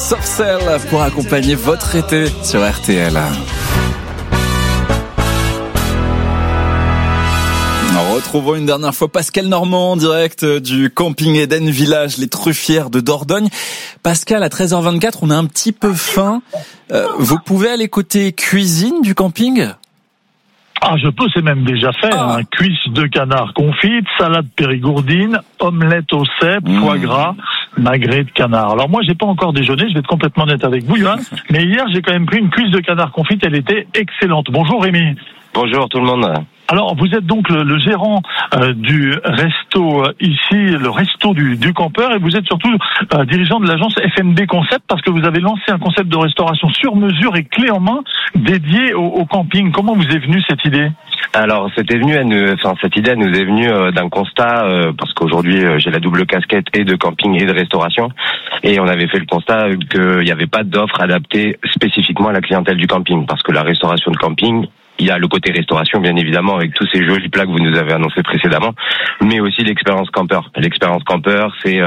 Sorcel pour accompagner votre été sur RTL. Retrouvons une dernière fois Pascal Normand en direct du camping Eden Village, les Truffières de Dordogne. Pascal, à 13h24, on a un petit peu faim. Vous pouvez aller côté cuisine du camping ? Ah, je peux, c'est même déjà fait. Cuisse de canard confite, salade périgourdine, omelette au cèpe, foie gras, magret de canard. Alors moi, j'ai pas encore déjeuné, je vais être complètement net avec vous, Johan. Mais hier, j'ai quand même pris une cuisse de canard confite, elle était excellente. Bonjour Rémi. Bonjour tout le monde. Alors, vous êtes donc le gérant du resto ici, le resto du campeur, et vous êtes surtout dirigeant de l'agence FMD Concept, parce que vous avez lancé un concept de restauration sur mesure et clé en main dédié au camping. Comment vous est venue cette idée ? Alors, cette idée nous est venue d'un constat, parce qu'aujourd'hui j'ai la double casquette et de camping et de restauration, et on avait fait le constat qu'il n'y avait pas d'offre adaptée spécifiquement à la clientèle du camping, parce que la restauration de camping, il y a le côté restauration, bien évidemment, avec tous ces jolis plats que vous nous avez annoncés précédemment, mais aussi l'expérience campeur. L'expérience campeur, c'est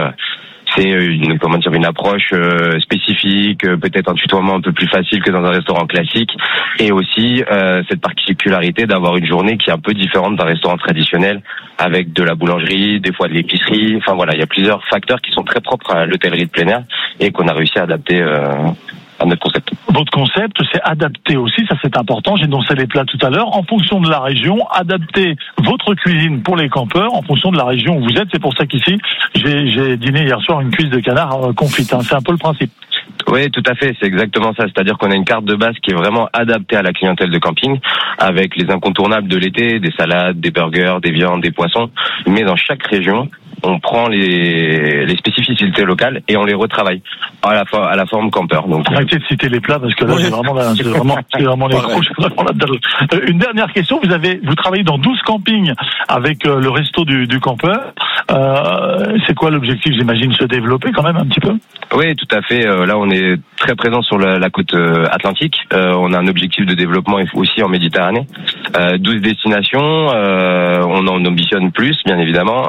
une approche spécifique, peut-être un tutoiement un peu plus facile que dans un restaurant classique, et aussi cette particularité d'avoir une journée qui est un peu différente d'un restaurant traditionnel, avec de la boulangerie, des fois de l'épicerie. Enfin voilà, il y a plusieurs facteurs qui sont très propres à l'hôtellerie de plein air et qu'on a réussi à adapter à notre concept. Votre concept, c'est adapté aussi, ça c'est important, j'ai énoncé les plats tout à l'heure, en fonction de la région, adapter votre cuisine pour les campeurs, en fonction de la région où vous êtes. C'est pour ça qu'ici, j'ai dîné hier soir une cuisse de canard confite, c'est un peu le principe. Oui, tout à fait, c'est exactement ça. C'est-à-dire qu'on a une carte de base qui est vraiment adaptée à la clientèle de camping, avec les incontournables de l'été, des salades, des burgers, des viandes, des poissons. Mais dans chaque région, on prend les spécificités locales et on les retravaille à la forme campeur. Donc, arrêtez de citer les plats parce que là, c'est vraiment les gros. Une dernière question. Vous travaillez dans 12 campings avec le resto du campeur. C'est quoi l'objectif? J'imagine se développer quand même un petit peu. Oui, tout à fait. Là, on est très présent sur la côte atlantique. On a un objectif de développement aussi en Méditerranée. 12 destinations. On en ambitionne plus, bien évidemment.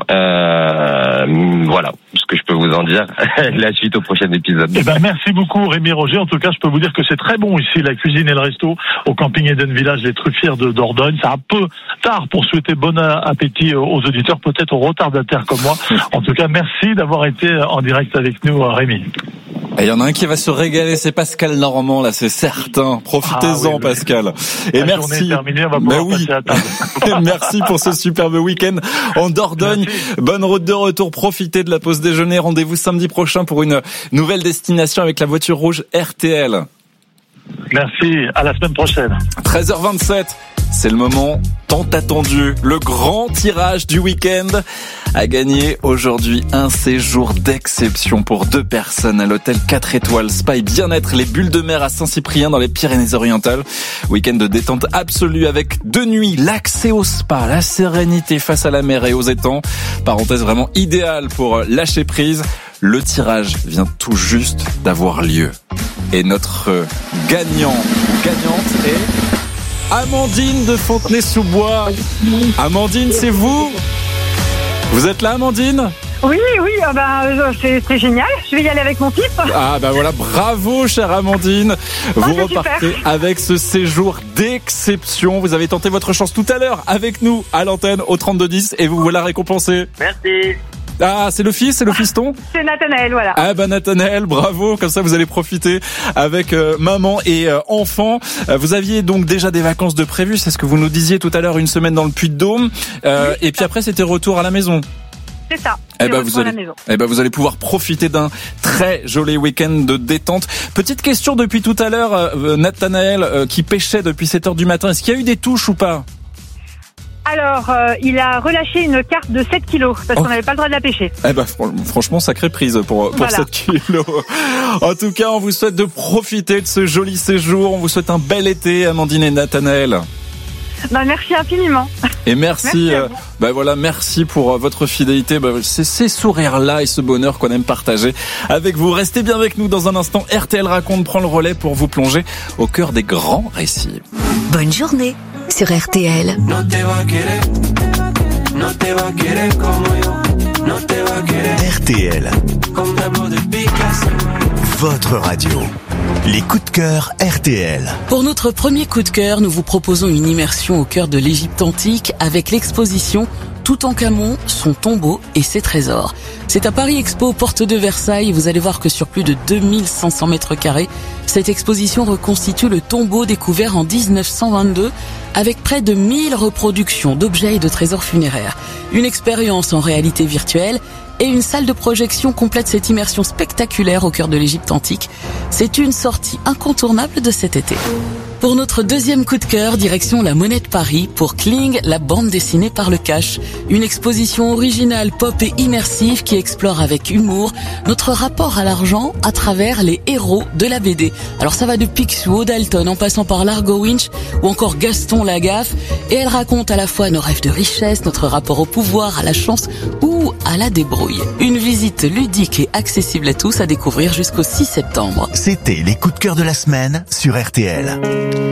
Voilà ce que je peux vous en dire. La suite au prochain épisode. Merci beaucoup Rémi Roger. En tout cas, je peux vous dire que c'est très bon ici, la cuisine et le resto au camping Eden Village, les Truffières de Dordogne. C'est un peu tard pour souhaiter bon appétit aux auditeurs, peut-être aux retardataires comme moi. En tout cas, merci d'avoir été en direct avec nous, Rémi. Il y en a un qui va se régaler, c'est Pascal Normand, là, c'est certain. Profitez-en, Pascal. Et la journée est terminée, on va pouvoir passer à table. Merci pour ce superbe week-end en Dordogne. Merci. Bonne route de retour. Profitez de la pause déjeuner. Rendez-vous samedi prochain pour une nouvelle destination avec la voiture rouge RTL. Merci. À la semaine prochaine. 13h27. C'est le moment tant attendu, le grand tirage du week-end. À gagner aujourd'hui un séjour d'exception pour 2 personnes à l'hôtel 4 étoiles Spa et Bien-être, les Bulles de Mer à Saint-Cyprien dans les Pyrénées-Orientales. Week-end de détente absolue avec 2 nuits, l'accès au spa, la sérénité face à la mer et aux étangs. Parenthèse vraiment idéale pour lâcher prise. Le tirage vient tout juste d'avoir lieu. Et notre gagnante est Amandine de Fontenay-sous-Bois. Amandine, c'est vous ? Vous êtes là, Amandine ? Oui, c'est génial. Je vais y aller avec mon type. Ah voilà, bravo, chère Amandine. Vous repartez avec ce séjour d'exception. Vous avez tenté votre chance tout à l'heure avec nous à l'antenne au 3210 et vous voilà récompensé. Merci. Ah, c'est le fiston ? C'est Nathanaël, voilà. Ah Nathanaël, bravo, comme ça vous allez profiter avec maman et enfant. Vous aviez donc déjà des vacances de prévues, c'est ce que vous nous disiez tout à l'heure, une semaine dans le Puy-de-Dôme, et puis après c'était retour à la maison. C'est ça. Vous allez pouvoir profiter d'un très joli week-end de détente. Petite question depuis tout à l'heure, Nathanaël qui pêchait depuis 7h du matin, est-ce qu'il y a eu des touches ou pas ? Alors, il a relâché une carte de 7 kilos parce qu'on n'avait pas le droit de la pêcher. Franchement, sacrée prise pour 7 kilos. En tout cas, on vous souhaite de profiter de ce joli séjour. On vous souhaite un bel été, Amandine et Nathanaël. Merci infiniment. Et merci merci pour votre fidélité. C'est ces sourires-là et ce bonheur qu'on aime partager avec vous. Restez bien avec nous dans un instant. RTL Raconte prend le relais pour vous plonger au cœur des grands récits. Bonne journée sur RTL. RTL. votre radio. Les coups de cœur RTL. Pour notre premier coup de cœur, nous vous proposons une immersion au cœur de l'Égypte antique avec l'exposition Toutankhamon, son tombeau et ses trésors. C'est à Paris Expo, porte de Versailles. Vous allez voir que sur plus de 2500 mètres carrés, cette exposition reconstitue le tombeau découvert en 1922 avec près de 1000 reproductions d'objets et de trésors funéraires. Une expérience en réalité virtuelle et une salle de projection complète cette immersion spectaculaire au cœur de l'Égypte antique. C'est une sortie incontournable de cet été. Pour notre deuxième coup de cœur, direction la Monnaie de Paris pour Kling, la bande dessinée par le cash. Une exposition originale, pop et immersive qui explore avec humour notre rapport à l'argent à travers les héros de la BD. Alors ça va de Picsou, Dalton, en passant par Largo Winch ou encore Gaston Lagaffe. Et elle raconte à la fois nos rêves de richesse, notre rapport au pouvoir, à la chance ou à la débrouille. Une visite ludique et accessible à tous à découvrir jusqu'au 6 septembre. C'était les coups de cœur de la semaine sur RTL.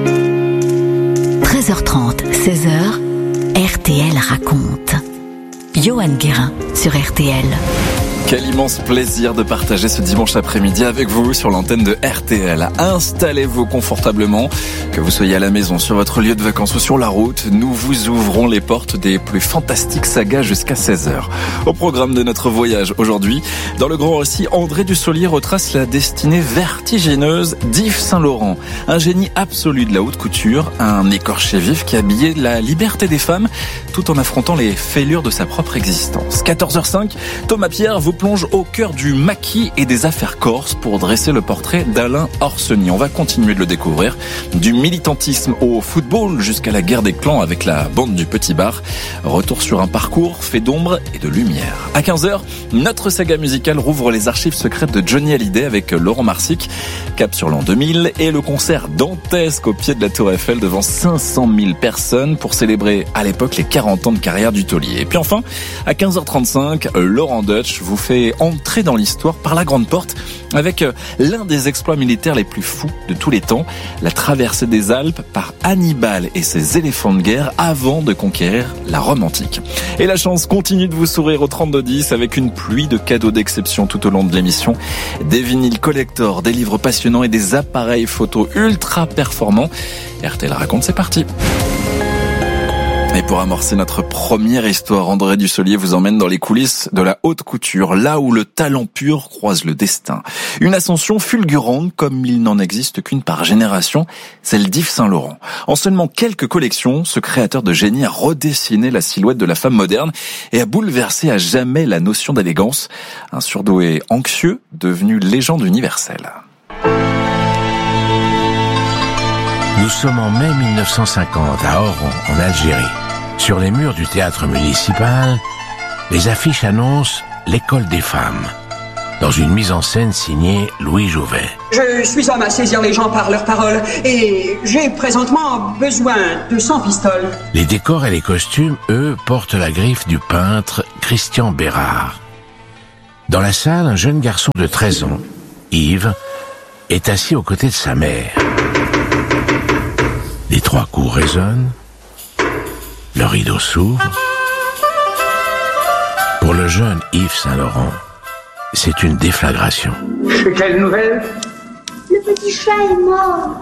13h30, 16h, RTL raconte. Johan Guérin sur RTL. Quel immense plaisir de partager ce dimanche après-midi avec vous sur l'antenne de RTL. Installez-vous confortablement, que vous soyez à la maison, sur votre lieu de vacances ou sur la route. Nous vous ouvrons les portes des plus fantastiques sagas jusqu'à 16h. Au programme de notre voyage aujourd'hui, dans le grand récit, André Dussolier retrace la destinée vertigineuse d'Yves Saint-Laurent. Un génie absolu de la haute couture, un écorché vif qui habillait la liberté des femmes tout en affrontant les fêlures de sa propre existence. 14h05, Thomas Pierre vous plonge au cœur du maquis et des affaires corses pour dresser le portrait d'Alain Orseny. On va continuer de le découvrir, du militantisme au football jusqu'à la guerre des clans avec la bande du Petit Bar. Retour sur un parcours fait d'ombre et de lumière. À 15h, notre saga musicale rouvre les archives secrètes de Johnny Hallyday avec Laurent Marsic, cap sur l'an 2000 et le concert dantesque au pied de la Tour Eiffel devant 500 000 personnes pour célébrer à l'époque les 40 ans de carrière du taulier. Et puis enfin, à 15h35, Laurent Deutsch vous fait entrer dans l'histoire par la grande porte avec l'un des exploits militaires les plus fous de tous les temps, la traversée des Alpes par Hannibal et ses éléphants de guerre avant de conquérir la Rome antique. Et la chance continue de vous sourire au 3210 avec une pluie de cadeaux d'exception tout au long de l'émission. Des vinyles collector, des livres passionnants et des appareils photo ultra performants. RTL raconte, c'est parti. Et pour amorcer notre première histoire, André Dussolier vous emmène dans les coulisses de la haute couture, là où le talent pur croise le destin. Une ascension fulgurante comme il n'en existe qu'une par génération, celle d'Yves Saint-Laurent. En seulement quelques collections, ce créateur de génie a redessiné la silhouette de la femme moderne et a bouleversé à jamais la notion d'élégance. Un surdoué anxieux devenu légende universelle. Nous sommes en mai 1950 à Oran, en Algérie. Sur les murs du théâtre municipal, les affiches annoncent l'école des femmes, dans une mise en scène signée Louis Jouvet. Je suis homme à saisir les gens par leurs paroles et j'ai présentement besoin de 100 pistoles. Les décors et les costumes, eux, portent la griffe du peintre Christian Bérard. Dans la salle, un jeune garçon de 13 ans, Yves, est assis aux côtés de sa mère. Les 3 coups résonnent, le rideau s'ouvre. Pour le jeune Yves Saint-Laurent, c'est une déflagration. Quelle nouvelle? Le petit chat est mort.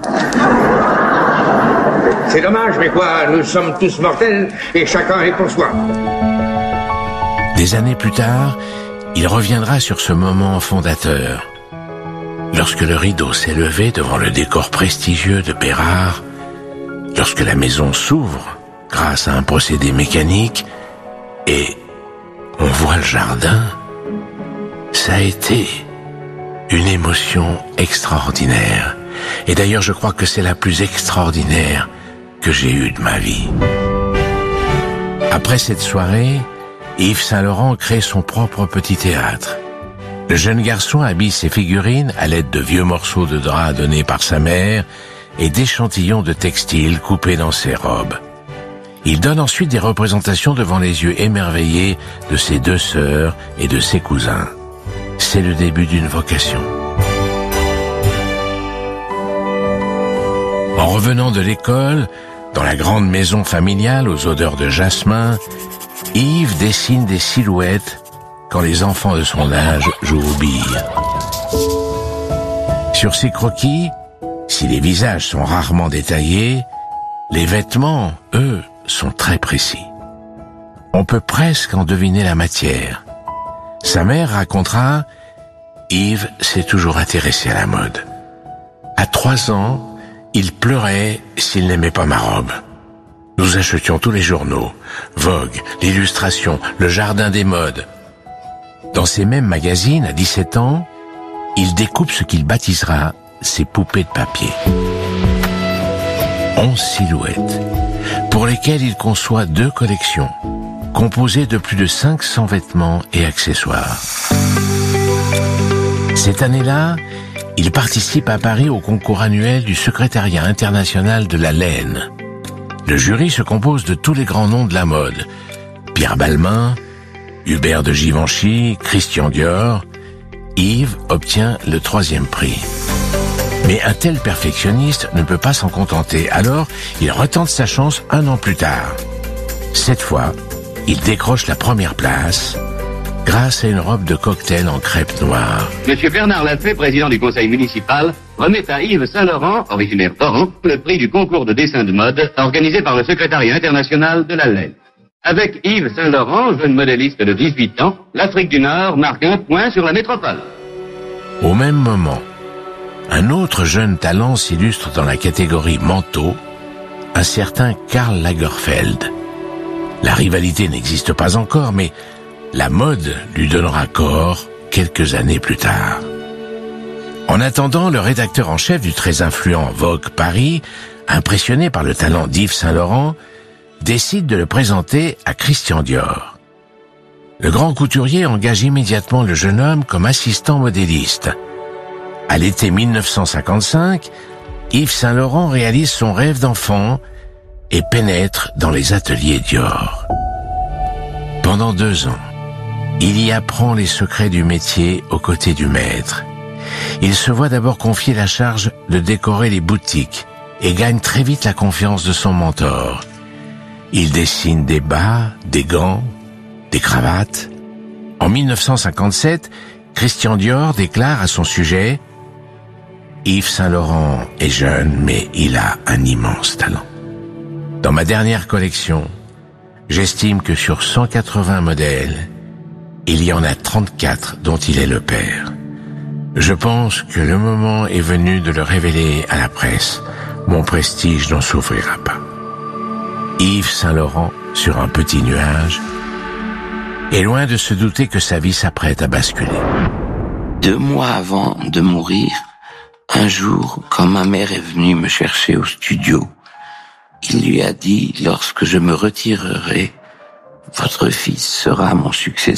C'est dommage, mais quoi, nous sommes tous mortels et chacun est pour soi. Des années plus tard, il reviendra sur ce moment fondateur. Lorsque le rideau s'est levé devant le décor prestigieux de Bérard, lorsque la maison s'ouvre grâce à un procédé mécanique et on voit le jardin, ça a été une émotion extraordinaire. Et d'ailleurs, je crois que c'est la plus extraordinaire que j'ai eue de ma vie. Après cette soirée, Yves Saint-Laurent crée son propre petit théâtre. Le jeune garçon habille ses figurines à l'aide de vieux morceaux de drap donnés par sa mère et d'échantillons de textiles coupés dans ses robes. Il donne ensuite des représentations devant les yeux émerveillés de ses 2 sœurs et de ses cousins. C'est le début d'une vocation. En revenant de l'école, dans la grande maison familiale aux odeurs de jasmin, Yves dessine des silhouettes quand les enfants de son âge jouent aux billes. Sur ces croquis, si les visages sont rarement détaillés, les vêtements, eux, sont très précis. On peut presque en deviner la matière. Sa mère racontera « Yves s'est toujours intéressé à la mode. À 3 ans, il pleurait s'il n'aimait pas ma robe. Nous achetions tous les journaux, Vogue, l'Illustration, le Jardin des modes. Dans ces mêmes magazines, à 17 ans, il découpe ce qu'il baptisera ses poupées de papier. 11 silhouettes, pour lesquelles il conçoit 2 collections, composées de plus de 500 vêtements et accessoires. Cette année-là, il participe à Paris au concours annuel du secrétariat international de la laine. Le jury se compose de tous les grands noms de la mode. Pierre Balmain, Hubert de Givenchy, Christian Dior. Yves obtient le 3e prix. Mais un tel perfectionniste ne peut pas s'en contenter, alors il retente sa chance 1 an plus tard. Cette fois, il décroche la première place grâce à une robe de cocktail en crêpe noire. Monsieur Bernard Lafay, président du conseil municipal, remet à Yves Saint-Laurent, originaire d'Oran, le prix du concours de dessin de mode organisé par le secrétariat international de la laine. Avec Yves Saint-Laurent, jeune modéliste de 18 ans, l'Afrique du Nord marque un point sur la métropole. Au même moment, un autre jeune talent s'illustre dans la catégorie manteau, un certain Karl Lagerfeld. La rivalité n'existe pas encore, mais la mode lui donnera corps quelques années plus tard. En attendant, le rédacteur en chef du très influent Vogue Paris, impressionné par le talent d'Yves Saint-Laurent, décide de le présenter à Christian Dior. Le grand couturier engage immédiatement le jeune homme comme assistant modéliste. À l'été 1955, Yves Saint-Laurent réalise son rêve d'enfant et pénètre dans les ateliers Dior. Pendant 2 ans, il y apprend les secrets du métier aux côtés du maître. Il se voit d'abord confier la charge de décorer les boutiques et gagne très vite la confiance de son mentor. Il dessine des bas, des gants, des cravates. En 1957, Christian Dior déclare à son sujet « Yves Saint-Laurent est jeune, mais il a un immense talent. Dans ma dernière collection, j'estime que sur 180 modèles, il y en a 34 dont il est le père. Je pense que le moment est venu de le révéler à la presse. Mon prestige n'en souffrira pas. » Yves Saint-Laurent, sur un petit nuage, est loin de se douter que sa vie s'apprête à basculer. 2 mois avant de mourir, un jour, quand ma mère est venue me chercher au studio, il lui a dit « Lorsque je me retirerai, votre fils sera mon successeur. »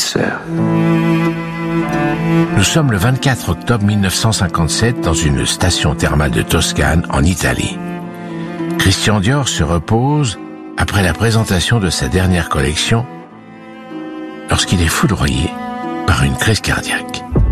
Nous sommes le 24 octobre 1957 dans une station thermale de Toscane, en Italie. Christian Dior se repose après la présentation de sa dernière collection lorsqu'il est foudroyé par une crise cardiaque.